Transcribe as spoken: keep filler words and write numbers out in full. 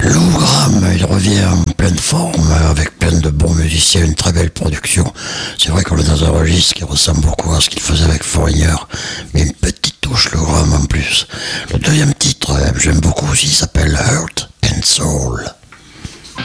Lou Gramm, il revient en pleine forme, avec plein de bons musiciens, une très belle production. C'est vrai qu'on est dans un registre qui ressemble beaucoup à ce qu'il faisait avec Foreigner, mais une petite touche Lou Gramm en plus. Le deuxième titre, j'aime beaucoup aussi, il s'appelle Heart and Soul.